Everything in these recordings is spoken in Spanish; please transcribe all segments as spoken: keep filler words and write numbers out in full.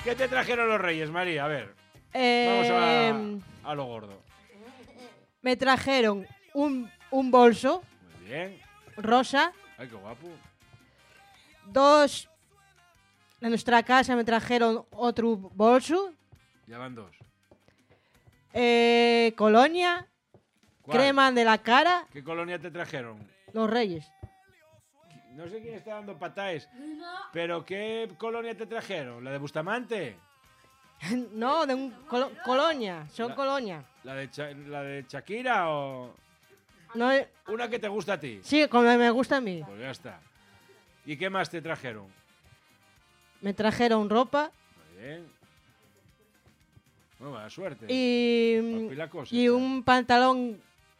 ¿Qué te trajeron los Reyes, María? A ver. Eh, Vamos a, a lo gordo. Me trajeron un, un bolso Muy bien. rosa, Ay, qué guapo. dos... En nuestra casa me trajeron otro bolso, Ya van dos. eh, colonia, ¿Cuál? crema de la cara, ¿Qué colonia te trajeron? los Reyes. No sé quién está dando pataes. ¿Pero qué colonia te trajeron? ¿La de Bustamante? No, de un colo- colonia, son La- colonia. ¿La de, Cha- ¿La de Shakira o...? No, eh, Una que te gusta a ti. sí, como me gusta a mí. Pues ya está. ¿Y qué más te trajeron? Me trajeron ropa Muy bien. Muy buena suerte. y, Papila cosa, y está. un pantalón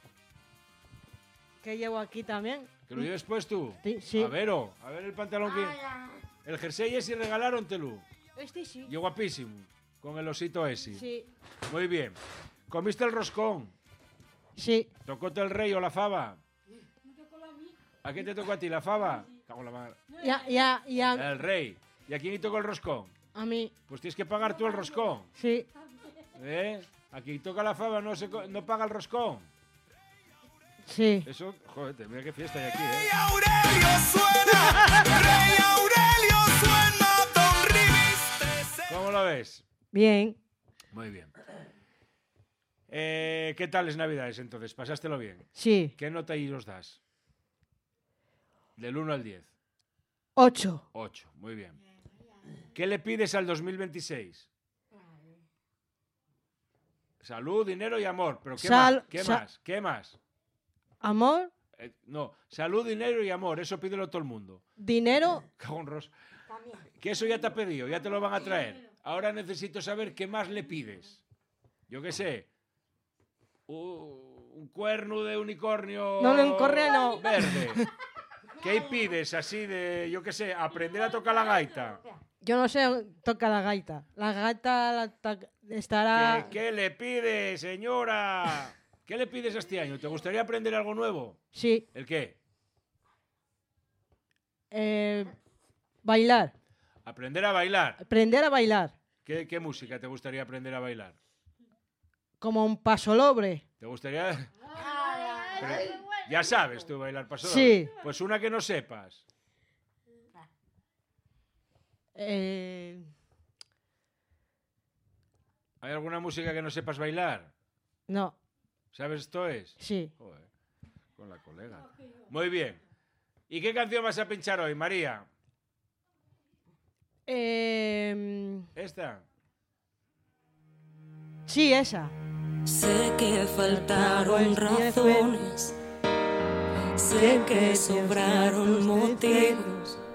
que llevo aquí también. ¿Que lo lleves pues tú? Sí, sí. A ver, oh, a ver el pantalón que... El jersey ese regalárontelo. Este sí. Y guapísimo. Con el osito ese. Sí. Muy bien. ¿Comiste el roscón? Sí. ¿Tocóte el rey o la fava? ¿A qué te tocó a ti, la fava? Cago en la mar. Ya, ya, ya. El rey. ¿Y a quién le tocó el roscón? A mí. Pues tienes que pagar tú el roscón. Sí. ¿Eh? A quien toca la fava no, se co- no paga el roscón. Sí. Eso, joder, mira qué fiesta hay aquí, ¿eh? Rey Aurelio suena, Rey Aurelio suena, Don Rivis. ¿Cómo lo ves? Bien. Muy bien. Eh, ¿Qué tal es Navidades entonces? ¿Pasástelo bien? Sí. ¿Qué nota ahí os das? Del uno al diez. Ocho. ocho, muy bien. ¿Qué le pides al dos mil veintiséis? Salud, dinero y amor. ¿Pero qué Sal- más? ¿Qué sa- más? ¿Qué más? Amor, Eh, no, salud, dinero y amor. Eso pídelo todo el mundo. dinero. Cago en Ros. Que eso ya te ha pedido, ya te lo van a traer. Ahora necesito saber qué más le pides. Yo qué sé. u- Un cuerno de unicornio. No, de unicornio no. Verde. ¿Qué pides así de, yo qué sé, aprender a tocar la gaita? Yo no sé, toca la gaita. La gaita la ta- estará. ¿Qué, qué le pides, señora? ¿Qué le pides este año? ¿Te gustaría aprender algo nuevo? Sí. ¿El qué? Eh, bailar. Aprender a bailar. Aprender a bailar. ¿Qué, qué música te gustaría aprender a bailar? Como un pasolobre. ¿Te gustaría...? Pero ya sabes tú bailar paso. Sí. Pues una que no sepas. Eh, ¿Hay alguna música que no sepas bailar? no. ¿Sabes esto es? Sí. Joder, con la colega. Muy bien. ¿Y qué canción vas a pinchar hoy, María? Eh, ¿Esta? sí, esa. Sé que faltaron razones, sé que sobraron motivos,